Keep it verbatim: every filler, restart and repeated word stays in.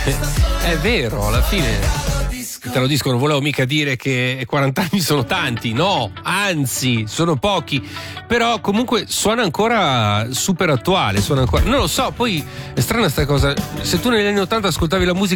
È vero, alla fine Italo Disco non volevo mica dire che quaranta anni sono tanti, no, anzi sono pochi, però comunque suona ancora super attuale, suona ancora, non lo so, poi è strana sta cosa, se tu negli anni ottanta ascoltavi la musica